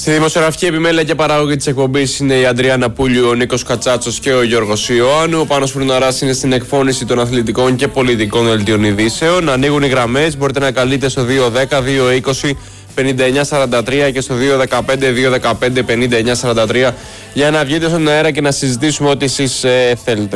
Στη δημοσιογραφική επιμέλεια και παραγωγή της εκπομπής είναι η Αντριάννα Πούλιου, ο Νίκος Κατσάτσος και ο Γιώργος Ιωάννου. Ο Πάνος Φρουναράς είναι στην εκφώνηση των αθλητικών και πολιτικών δελτίων ειδήσεων. Ανοίγουν οι γραμμές, μπορείτε να καλείτε στο 210-220-5943 και στο 215-215-5943 για να βγείτε στον αέρα και να συζητήσουμε ό,τι εσείς θέλετε.